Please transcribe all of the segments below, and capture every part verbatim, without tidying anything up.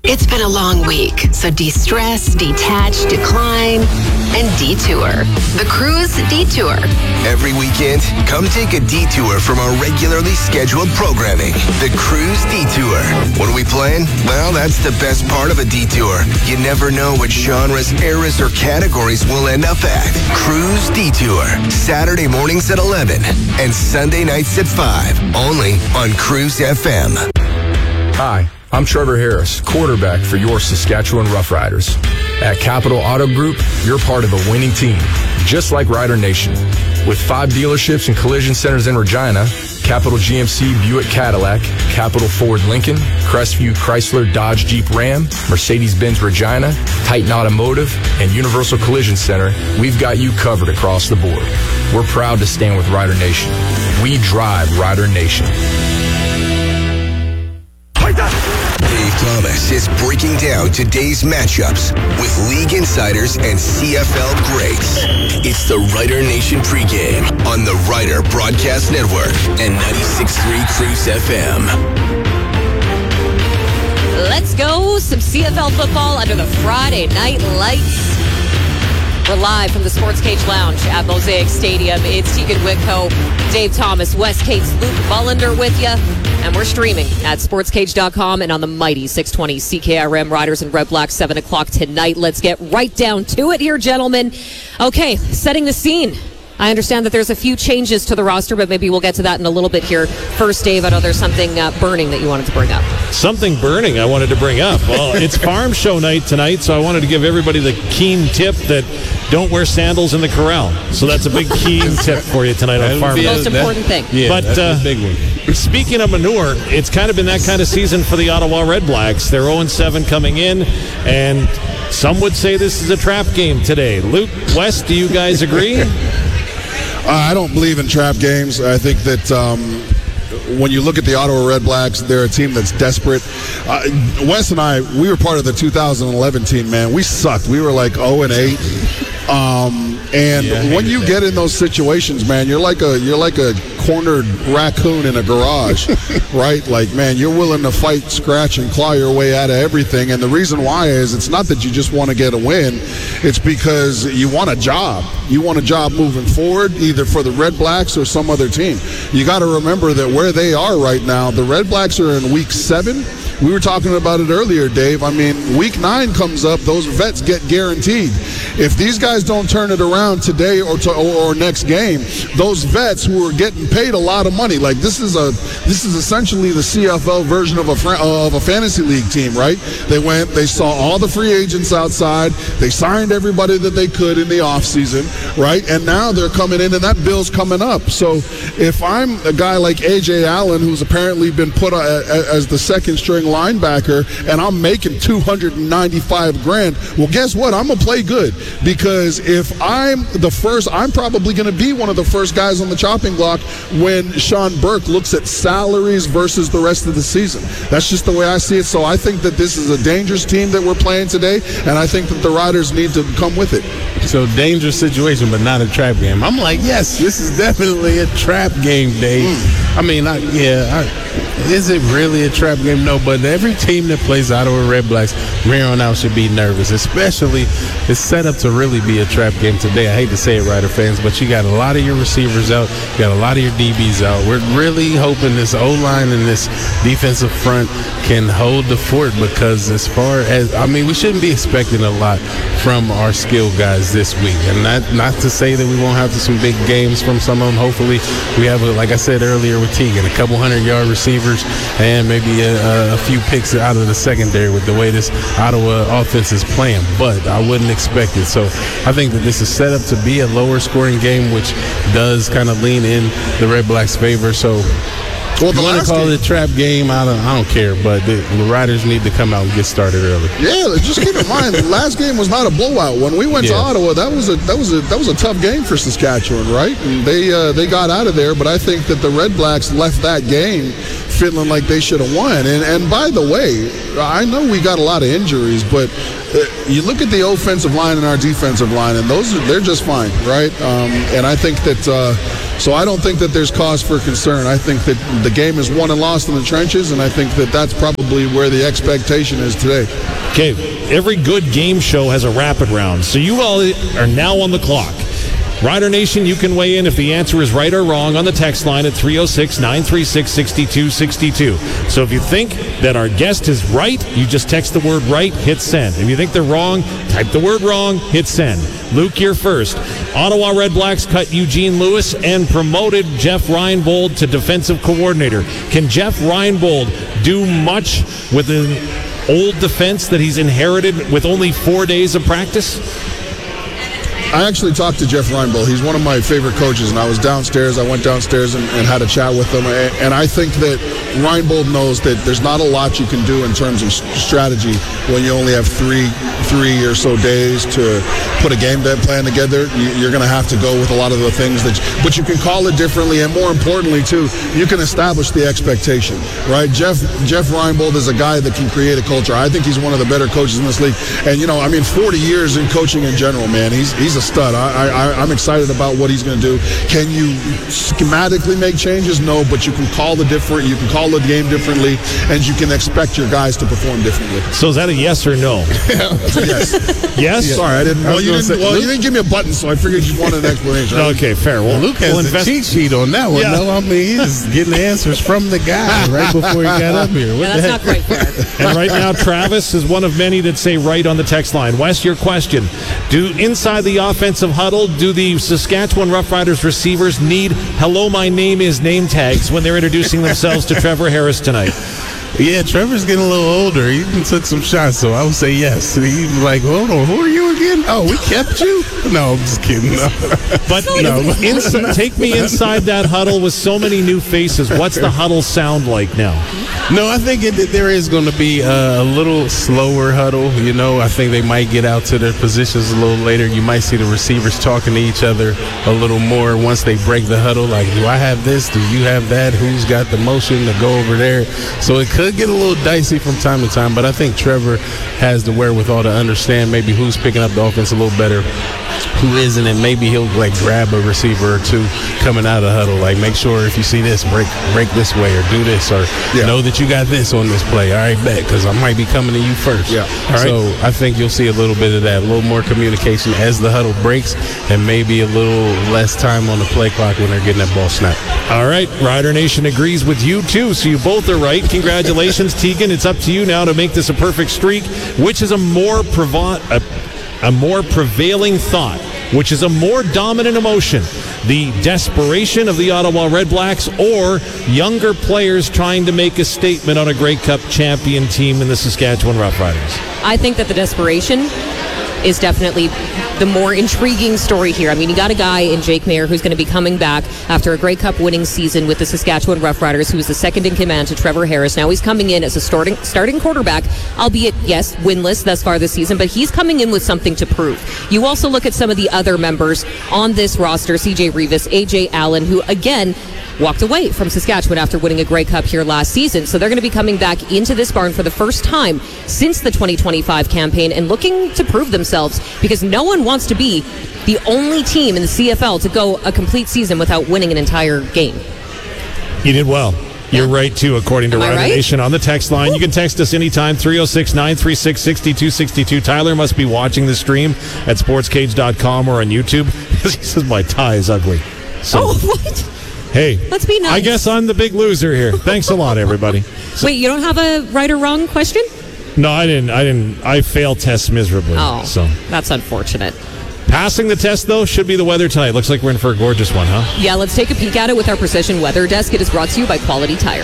It's been a long week, so de-stress, detach, decline, and detour. The Cruise Detour. Every weekend, come take a detour from our regularly scheduled programming. The Cruise Detour. What are we playing? Well, that's the best part of a detour. You never know what genres, eras, or categories we'll end up at. Cruise Detour. Saturday mornings at eleven and Sunday nights at five. Only on Cruise F M. Hi, I'm Trevor Harris, quarterback for your Saskatchewan Roughriders. At Capital Auto Group, you're part of a winning team, just like Rider Nation. With five dealerships and collision centers in Regina, Capital G M C Buick Cadillac, Capital Ford Lincoln, Crestview Chrysler Dodge Jeep Ram, Mercedes-Benz Regina, Titan Automotive, and Universal Collision Center, we've got you covered across the board. We're proud to stand with Rider Nation. We drive Rider Nation. Dave Thomas is breaking down today's matchups with league insiders and C F L greats. It's the Rider Nation pregame on the Rider Broadcast Network and ninety-six point three Cruise F M. Let's go. Some C F L football under the Friday night lights. We're live from the Sports Cage Lounge at Mosaic Stadium. It's Tegan Whitco, Dave Thomas, West Cape's Luke Mullender with you. And we're streaming at sports cage dot com and on the mighty six twenty C K R M. Riders and Red Black, seven o'clock tonight. Let's get right down to it here, gentlemen. Okay, setting the scene. I understand that there's a few changes to the roster, but maybe we'll get to that in a little bit here. First, Dave, I know there's something uh, burning that you wanted to bring up. Something burning I wanted to bring up. Well, it's farm show night tonight, so I wanted to give everybody the keen tip that don't wear sandals in the corral. So that's a big keen tip for you tonight on farm. The most important thing. Yeah, but, that's uh, a big one. Speaking of manure, it's kind of been that kind of season for the Ottawa Red Blacks. They're oh and seven coming in, and some would say this is a trap game today. Luke, West, do you guys agree? Uh, I don't believe in trap games. I think that um, when you look at the Ottawa Red Blacks, they're a team that's desperate. Uh, Wes and I, we were part of the two thousand eleven team, man. We sucked. We were like oh and eight. Um, and yeah, when you that. get in those situations, man, you're like a you're like a cornered raccoon in a garage, right? Like, man, you're willing to fight, scratch, and claw your way out of everything. And the reason why is it's not that you just want to get a win. It's because you want a job. You want a job moving forward, either for the Red Blacks or some other team. You got to remember that where they are right now, the Red Blacks are in week seven. We were talking about it earlier, Dave. I mean, week nine comes up, those vets get guaranteed. If these guys don't turn it around today or to, or, or next game, those vets who are getting paid a lot of money, like this is a this is essentially the C F L version of a of a fantasy league team, right? They went, they saw all the free agents outside, they signed everybody that they could in the offseason, right? And now they're coming in, and that bill's coming up. So if I'm a guy like A J Allen, who's apparently been put as the second string linebacker, and I'm making two hundred ninety-five grand, well, guess what? I'm gonna play good, because if I'm the first, I'm probably gonna be one of the first guys on the chopping block when Sean Burke looks at salaries versus the rest of the season. That's just the way I see it. So I think that this is a dangerous team that we're playing today, and I think that the Riders need to come with it. So dangerous situation, but not a trap game. I'm like, yes, this is definitely a trap game, Dave. Mm. I mean, I, yeah, I, is it really a trap game? No, but every team that plays Ottawa Red Blacks from here on out should be nervous, especially it's set up to really be a trap game today. I hate to say it, Rider fans, but you got a lot of your receivers out, you got a lot of your D Bs out. We're really hoping this O-line and this defensive front can hold the fort, because as far as, I mean, we shouldn't be expecting a lot from our skill guys this week. And not, not to say that we won't have some big games from some of them. Hopefully we have, a, like I said earlier with Tegan, a couple hundred yard receivers and maybe a, a few picks out of the secondary with the way this Ottawa offense is playing. But I wouldn't expect it. So I think that this is set up to be a lower scoring game, which does kind of lean in the Red Blacks' favor. So well, you want to call game. it a trap game? I don't, I don't care, but the, the Riders need to come out and get started early. Yeah, just keep in mind, the last game was not a blowout. When we went yeah. to Ottawa, that was a that was a that was a tough game for Saskatchewan, right? And they uh, they got out of there, but I think that the Red Blacks left that game feeling like they should have won. And and by the way, I know we got a lot of injuries, but uh, you look at the offensive line and our defensive line, and those are, they're just fine, right? Um, and I think that. Uh, So I don't think that there's cause for concern. I think that the game is won and lost in the trenches, and I think that that's probably where the expectation is today. Okay, every good game show has a rapid round, so you all are now on the clock. Rider Nation, you can weigh in if the answer is right or wrong on the text line at three oh six, nine three six, six two six two. So if you think that our guest is right, you just text the word right, hit send. If you think they're wrong, type the word wrong, hit send. Luke, you're first. Ottawa Redblacks cut Eugene Lewis and promoted Jeff Reinbold to defensive coordinator. Can Jeff Reinbold do much with an old defense that he's inherited with only four days of practice? I actually talked to Jeff Reinbold. He's one of my favorite coaches, and I was downstairs. I went downstairs and, and had a chat with him, and, and I think that Reinbold knows that there's not a lot you can do in terms of strategy when you only have three three or so days to put a game plan together. You, you're going to have to go with a lot of the things that, but you can call it differently, and more importantly, too, you can establish the expectation, right? Jeff Jeff Reinbold is a guy that can create a culture. I think he's one of the better coaches in this league, and you know, I mean, forty years in coaching in general, man. He's he's a stud. I, I, I'm excited about what he's going to do. Can you schematically make changes? No, but you can call the different. You can call the game differently, and you can expect your guys to perform differently. So is that a yes or no? Yes. Yes. Yeah. Sorry, I didn't. Well, you didn't, say, well Luke? you didn't give me a button, so I figured you wanted an explanation. Okay, fair. Well, Luke has we'll a invest- cheat sheet on that one. Yeah. No, I mean, he's getting the answers from the guy right before he got up here. What Yeah, the that's heck? not quite fair. And right now, Travis is one of many that say right on the text line. Wes, your question. Do inside the offensive huddle, do the Saskatchewan Roughriders receivers need hello, my name is name tags when they're introducing themselves to Trevor Harris tonight? Yeah, Trevor's getting a little older. He even took some shots, so I would say yes. He's like, hold on, who are you again? Oh, we kept you? No, I'm just kidding. No. But No. inside, take me inside that huddle with so many new faces. What's the huddle sound like now? No, I think it, there is going to be a, a little slower huddle. You know, I think they might get out to their positions a little later. You might see the receivers talking to each other a little more once they break the huddle. Like, do I have this? Do you have that? Who's got the motion to go over there? So it could get a little dicey from time to time, but I think Trevor has the wherewithal to understand maybe who's picking up the offense a little better, who isn't, and maybe he'll like grab a receiver or two coming out of the huddle. Like, make sure if you see this, break break this way or do this, or Yeah. know that you got this on this play. All right, bet, because I might be coming to you first. Yeah. All right. So I think you'll see a little bit of that, a little more communication as the huddle breaks, and maybe a little less time on the play clock when they're getting that ball snapped. All right, Rider Nation agrees with you too, so you both are right. Congratulations, Tegan. It's up to you now to make this a perfect streak. Which is a more prevo- a, a more prevailing thought? Which is a more dominant emotion? The desperation of the Ottawa Redblacks or younger players trying to make a statement on a Grey Cup champion team in the Saskatchewan Roughriders? I think that the desperation is definitely the more intriguing story here. I mean, you got a guy in Jake Maier who's going to be coming back after a Grey Cup winning season with the Saskatchewan Roughriders, who was the second in command to Trevor Harris. Now he's coming in as a starting starting quarterback, albeit, yes, winless thus far this season, but he's coming in with something to prove. You also look at some of the other members on this roster, C J Rivas, A J Allen, who, again, walked away from Saskatchewan after winning a Grey Cup here last season. So they're going to be coming back into this barn for the first time since the twenty twenty-five campaign and looking to prove themselves, because no one wants to be the only team in the C F L to go a complete season without winning an entire game. You did well. You're right, too, according to Am I Rider right? Nation on the text line. You can text us anytime, three oh six, nine three six, six two six two. Tyler must be watching the stream at sports cage dot com or on YouTube. He says my tie is ugly. So, Oh, what? hey, Let's be nice. I guess I'm the big loser here. Thanks a lot, everybody. Wait, you don't have a right or wrong question? No, I didn't. I didn't. I failed tests miserably. Oh, So that's unfortunate. passing the test, though, should be the weather tonight. Looks like we're in for a gorgeous one, huh? Yeah, let's take a peek at it with our Precision Weather Desk. It is brought to you by Quality Tire.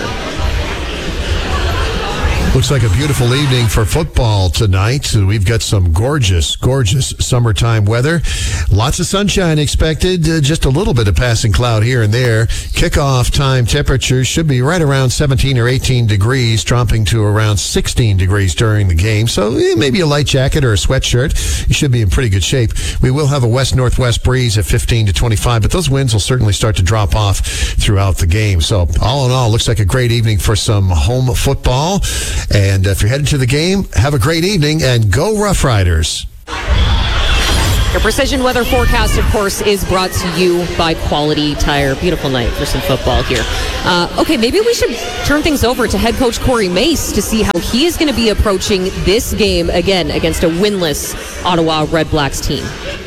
Looks like a beautiful evening for football tonight. We've got some gorgeous, gorgeous summertime weather. Lots of sunshine expected. Uh, just a little bit of passing cloud here and there. Kickoff time temperatures should be right around seventeen or eighteen degrees, dropping to around sixteen degrees during the game. So eh, maybe a light jacket or a sweatshirt. You should be in pretty good shape. We will have a west-northwest breeze at fifteen to twenty-five, but those winds will certainly start to drop off throughout the game. So all in all, looks like a great evening for some home football. And if you're headed to the game, have a great evening and go Rough Riders. Your Precision Weather Forecast, of course, is brought to you by Quality Tire. Beautiful night for some football here. Uh, okay, maybe we should turn things over to head coach Corey Mace to see how he is going to be approaching this game again against a winless Ottawa Red Blacks team.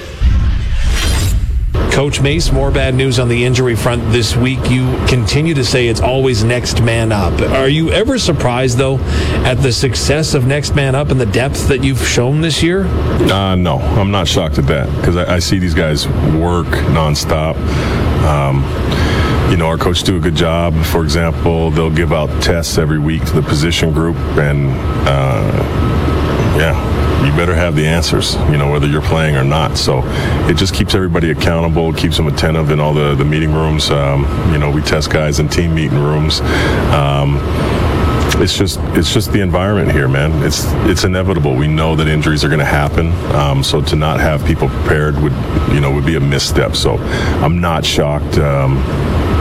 Coach Mace, more bad news on the injury front this week. You continue to say it's always next man up. Are you ever surprised, though, at the success of next man up and the depth that you've shown this year? Uh, no, I'm not shocked at that because I, I see these guys work nonstop. Um, you know, our coaches do a good job. For example, they'll give out tests every week to the position group, and uh, yeah. you better have the answers, you know, whether you're playing or not. So it just keeps everybody accountable, keeps them attentive in all the, the meeting rooms. Um, you know, we test guys in team meeting rooms. Um, it's just it's just the environment here, man. It's it's inevitable. We know that injuries are going to happen. Um, so to not have people prepared would, you know, would be a misstep. So I'm not shocked. Um,